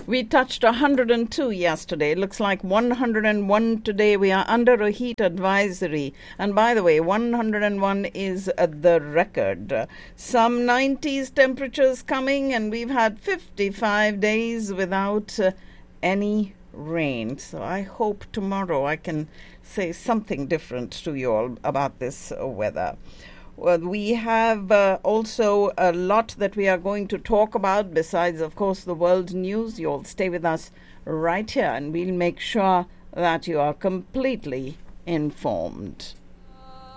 We touched 102 yesterday. It looks like 101 today. We are under a heat advisory. And by the way, 101 is the record. Some 90s temperatures coming, and we've had 55 days without any rain. So I hope tomorrow I can say something different to you all about this weather. Well, we have also a lot that we are going to talk about besides, of course, the world news. You'll stay with us right here and we'll make sure that you are completely informed.